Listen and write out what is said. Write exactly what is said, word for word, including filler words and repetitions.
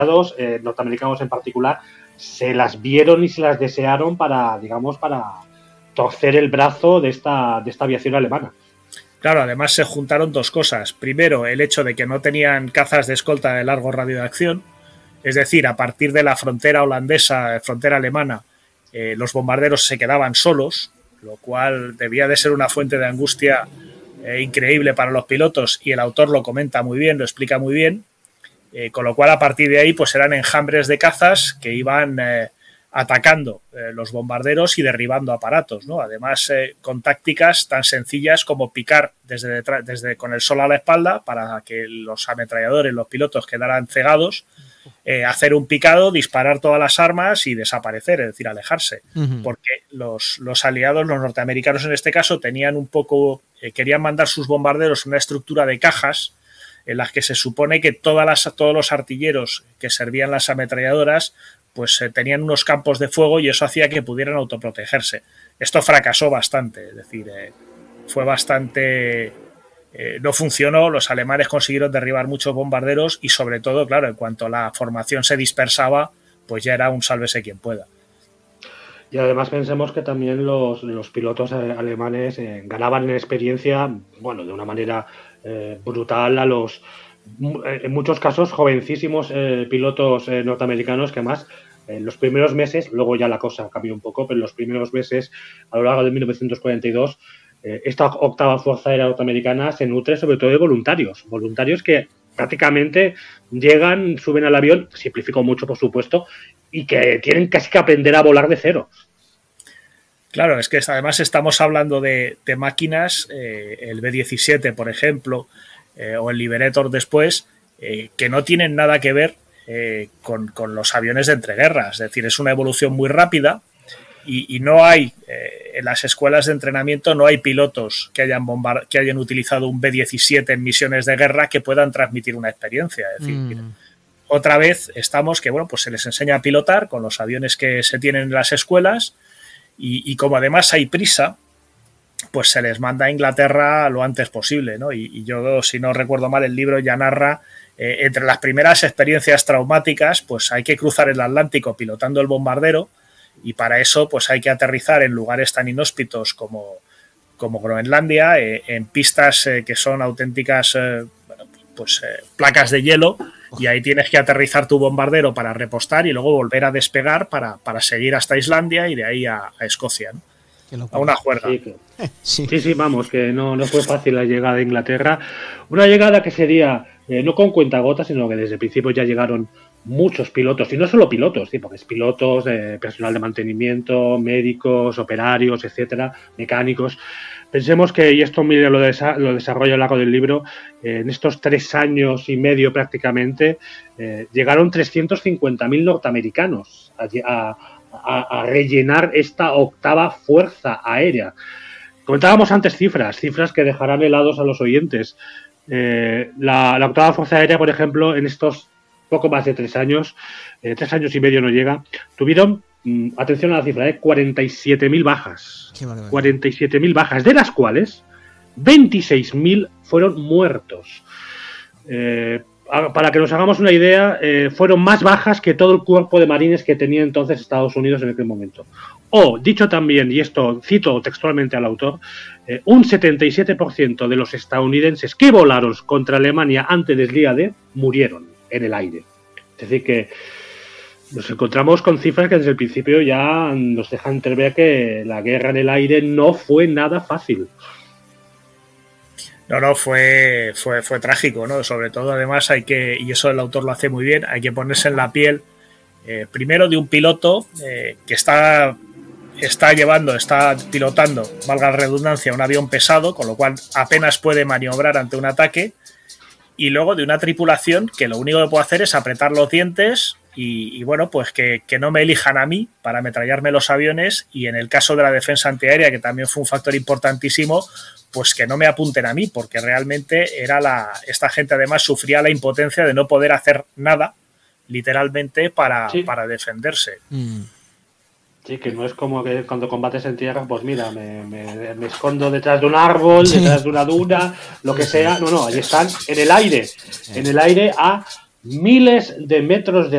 eh, norteamericanos en particular, se las vieron y se las desearon para, digamos, para torcer el brazo de esta, de esta aviación alemana. Claro, además se juntaron dos cosas. Primero, el hecho de que no tenían cazas de escolta de largo radio de acción, es decir, a partir de la frontera holandesa, frontera alemana, eh, los bombarderos se quedaban solos, lo cual debía de ser una fuente de angustia eh, increíble para los pilotos, y el autor lo comenta muy bien, lo explica muy bien, eh, con lo cual a partir de ahí pues eran enjambres de cazas que iban eh, atacando eh, los bombarderos y derribando aparatos, ¿no? Además, eh, con tácticas tan sencillas como picar desde, detrás, desde con el sol a la espalda para que los ametralladores, los pilotos quedaran cegados, eh, hacer un picado, disparar todas las armas y desaparecer, es decir, alejarse. Uh-huh. Porque los, los aliados, los norteamericanos en este caso, tenían un poco, eh, querían mandar sus bombarderos en una estructura de cajas en las que se supone que todas las, todos los artilleros que servían las ametralladoras pues eh, tenían unos campos de fuego y eso hacía que pudieran autoprotegerse. Esto fracasó bastante, es decir, eh, fue bastante... Eh, no funcionó, los alemanes consiguieron derribar muchos bombarderos y sobre todo, claro, en cuanto la formación se dispersaba, pues ya era un sálvese quien pueda. Y además pensemos que también los, los pilotos alemanes eh, ganaban en experiencia, bueno, de una manera eh, brutal a los... en muchos casos jovencísimos eh, pilotos eh, norteamericanos que además en los primeros meses, luego ya la cosa cambió un poco, pero en los primeros meses a lo largo de mil novecientos cuarenta y dos eh, esta octava Fuerza Aérea Norteamericana se nutre sobre todo de voluntarios, voluntarios que prácticamente llegan, suben al avión, simplifico mucho por supuesto, y que tienen casi que aprender a volar de cero. Claro, es que además estamos hablando de, de máquinas, eh, el B diecisiete por ejemplo, Eh, o el Liberator después, eh, que no tienen nada que ver eh, con, con los aviones de entreguerra. Es decir, es una evolución muy rápida y, y no hay, eh, en las escuelas de entrenamiento no hay pilotos que hayan, bombar- que hayan utilizado un B diecisiete en misiones de guerra que puedan transmitir una experiencia. Es decir, mm. otra vez estamos que, bueno, pues se les enseña a pilotar con los aviones que se tienen en las escuelas y, y como además hay prisa, pues se les manda a Inglaterra lo antes posible, ¿no? Y, y yo, si no recuerdo mal, el libro ya narra, eh, entre las primeras experiencias traumáticas, pues hay que cruzar el Atlántico pilotando el bombardero y para eso pues hay que aterrizar en lugares tan inhóspitos como, como Groenlandia, eh, en pistas eh, que son auténticas eh, bueno, pues eh, placas de hielo, y ahí tienes que aterrizar tu bombardero para repostar y luego volver a despegar para, para seguir hasta Islandia y de ahí a, a Escocia, ¿no? A una juerga. Sí, que, sí. sí, sí, vamos, que no, no fue fácil la llegada a Inglaterra. Una llegada que sería eh, no con cuentagotas, sino que desde el principio ya llegaron muchos pilotos, y no solo pilotos, ¿sí? Porque es pilotos, eh, personal de mantenimiento, médicos, operarios, etcétera, mecánicos. Pensemos que, y esto mire, lo, desa- lo desarrollo a lo largo del libro, eh, en estos tres años y medio prácticamente, eh, llegaron trescientos cincuenta mil norteamericanos a, a A, a rellenar esta octava fuerza aérea. Comentábamos antes cifras, cifras que dejarán helados a los oyentes. Eh, la, la octava fuerza aérea, por ejemplo, en estos poco más de tres años, eh, tres años y medio no llega, tuvieron, mmm, atención a la cifra, eh, cuarenta y siete mil bajas. cuarenta y siete mil bajas, de las cuales veintiséis mil fueron muertos. Eh, Para que nos hagamos una idea, eh, fueron más bajas que todo el cuerpo de marines que tenía entonces Estados Unidos en aquel momento. O, dicho también, y esto cito textualmente al autor, eh, un setenta y siete por ciento de los estadounidenses que volaron contra Alemania antes del día D murieron en el aire. Es decir que nos encontramos con cifras que desde el principio ya nos dejan entrever que la guerra en el aire no fue nada fácil. No, no, fue, fue, fue trágico, ¿no? Sobre todo, además, hay que, y eso el autor lo hace muy bien, hay que ponerse en la piel, eh, primero de un piloto eh, que está, está llevando, está pilotando, valga la redundancia, un avión pesado, con lo cual apenas puede maniobrar ante un ataque, y luego de una tripulación que lo único que puede hacer es apretar los dientes y, y bueno, pues que, que no me elijan a mí para ametrallarme los aviones, y en el caso de la defensa antiaérea, que también fue un factor importantísimo, pues que no me apunten a mí, porque realmente era la esta gente además sufría la impotencia de no poder hacer nada, literalmente, para, sí. para defenderse. Mm. Sí, que no es como que cuando combates en tierra, pues mira, me, me, me escondo detrás de un árbol, sí. detrás de una duna, lo que sea. No, no, ahí están en el aire, en el aire a miles de metros de